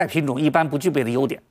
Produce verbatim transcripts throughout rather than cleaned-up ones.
菜品种一般不具备的优点。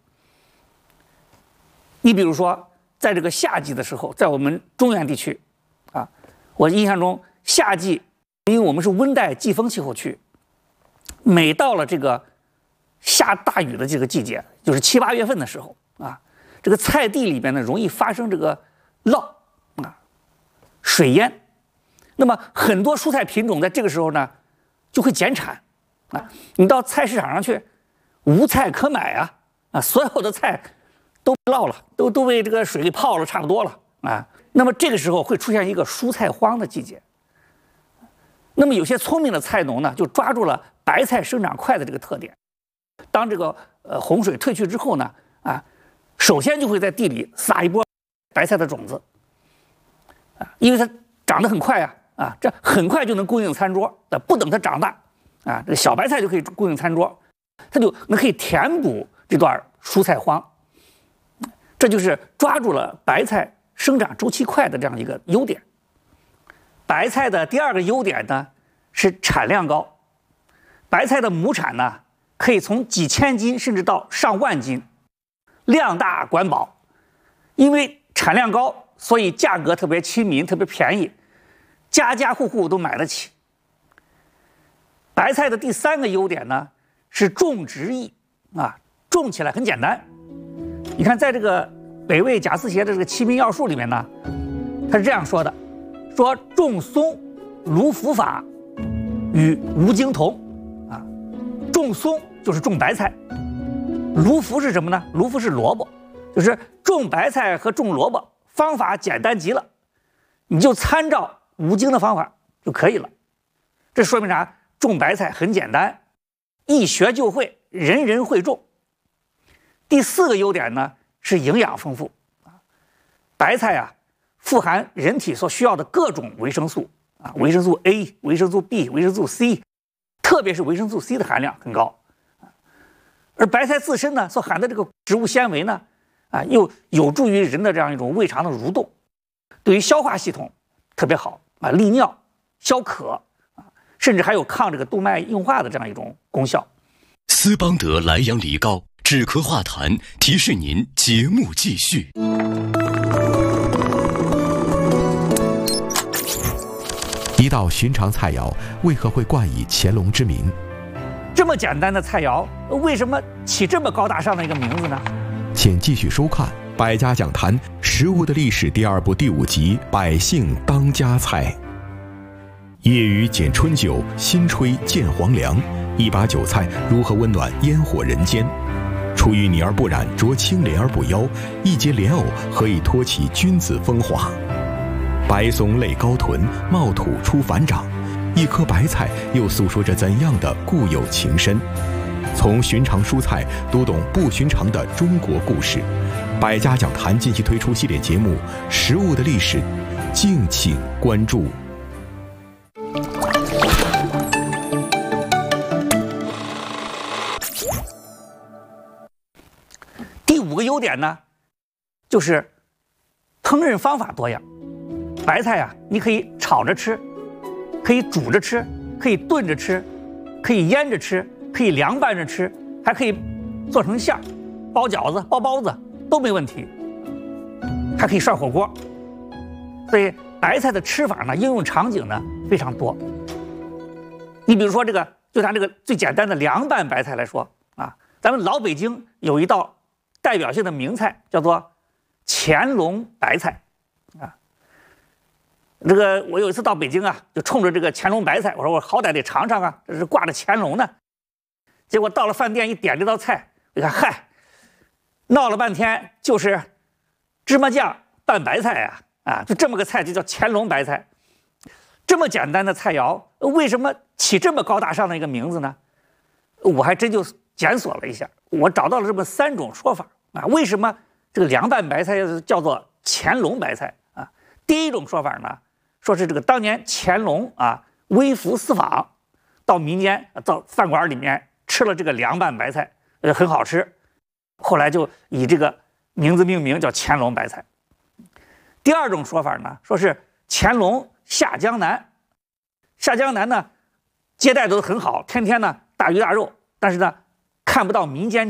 你比如说，在这个夏季的时候，在我们中原地区，啊，我印象中夏季，因为我们是温带季风气候区，每到了这个下大雨的这个季节，就是七八月份的时候啊，这个菜地里边呢容易发生这个涝啊、水淹，那么很多蔬菜品种在这个时候呢就会减产啊，你到菜市场上去，无菜可买啊啊，所有的菜都涝了，都都被这个水给泡了，差不多了啊。那么这个时候会出现一个蔬菜荒的季节。那么有些聪明的菜农呢，就抓住了白菜生长快的这个特点。当这个呃洪水退去之后呢，啊，首先就会在地里撒一波白菜的种子，啊，因为它长得很快啊，啊，这很快就能供应餐桌，啊，不等它长大，啊，这个小白菜就可以供应餐桌，它就能可以填补这段蔬菜荒。这就是抓住了白菜生长周期快的这样一个优点。白菜的第二个优点呢是产量高，白菜的亩产呢可以从几千斤甚至到上万斤，量大管饱。因为产量高，所以价格特别亲民，特别便宜，家家户户都买得起。白菜的第三个优点呢是种植易啊，种起来很简单。你看，在这个北魏贾思勰的这个《齐民要术》里面呢，他是这样说的：说种松，卢浮法，与无茎同。啊，种松就是种白菜，卢浮是什么呢？卢浮是萝卜，就是种白菜和种萝卜方法简单极了，你就参照无茎的方法就可以了。这说明啥？种白菜很简单，一学就会，人人会种。第四个优点呢是营养丰富啊，白菜啊富含人体所需要的各种维生素啊，维生素 A、维生素 B、维生素 C， 特别是维生素 C 的含量很高。而白菜自身呢所含的这个植物纤维呢，啊又有助于人的这样一种胃肠的蠕动，对于消化系统特别好啊，利尿、消渴啊，甚至还有抗这个动脉硬化的这样一种功效。 斯邦德莱阳梨膏。止咳化痰，提示您节目继续。 一道寻常菜肴为何会冠以乾隆之名？ 这么简单的菜肴，为什么起这么高大上的一个名字呢？ 请继续收看《百家讲坛·食物的历史》第二部第五集《百姓当家菜》。夜雨剪春酒，新炊见黄粱。一把韭菜如何温暖烟火人间？出淤泥而不染，濯清涟而不妖。一节莲藕何以托起君子风华？白松类高臀，茂土出繁长。一颗白菜又诉说着怎样的固有情深？从寻常蔬菜读懂不寻常的中国故事。百家讲坛近期推出系列节目《食物的历史》，敬请关注。 五个优点呢，就是烹饪方法多样。白菜啊，你可以炒着吃，可以煮着吃，可以炖着吃，可以腌着吃，可以凉拌着吃，还可以做成馅儿，包饺子、包包子都没问题，还可以涮火锅。所以白菜的吃法呢，应用场景呢非常多。你比如说这个，就拿这个最简单的凉拌白菜来说啊，咱们老北京有一道代表性的名菜叫做乾隆白菜啊。这个我有一次到北京啊，就冲着这个乾隆白菜，我说我好歹得尝尝啊，这是挂着乾隆呢。结果到了饭店一点这道菜，你看嗨，闹了半天就是芝麻酱拌白菜呀，啊，就这么个菜就叫乾隆白菜。这么简单的菜肴，为什么起这么高大上的一个名字呢？我还真就检索了一下，我找到了这么三种说法啊。为什么这个凉拌白菜叫做乾隆白菜啊？第一种说法呢，说是这个当年乾隆啊微服私访，到民间到饭馆里面吃了这个凉拌白菜，呃很好吃，后来就以这个名字命名叫乾隆白菜。第二种说法呢，说是乾隆下江南，下江南呢接待都很好，天天呢大鱼大肉，但是呢看不到民间